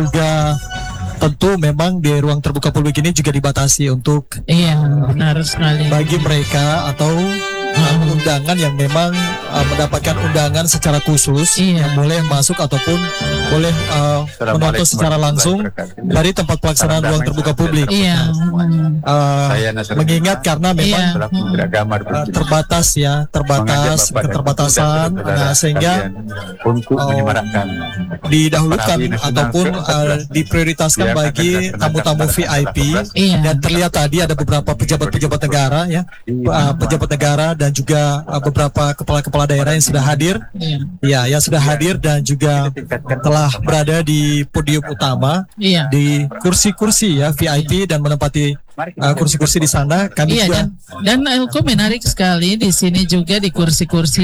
juga tentu memang di ruang terbuka publik ini juga dibatasi untuk benar sekali. bagi mereka atau undangan yang memang mendapatkan undangan secara khusus yang boleh masuk ataupun boleh menonton secara langsung dari tempat pelaksanaan ruang terbuka publik. Mengingat karena memang terbatas keterbatasan, sehingga didahulukan ataupun diprioritaskan bagi tamu-tamu VIP. Dan terlihat tadi ada beberapa pejabat-pejabat negara pejabat negara dan juga beberapa kepala-kepala daerah yang sudah hadir, yang sudah hadir dan juga telah berada di podium utama di kursi-kursi VIP dan menempati kursi-kursi di sana. Kami juga dan aku menarik sekali di sini juga di kursi-kursi